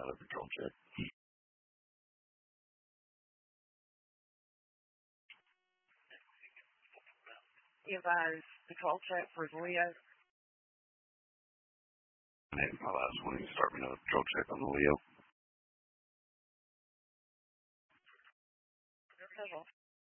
another patrol check. Give our patrol check for Leo. And my last one, you start me another patrol check on the Leo.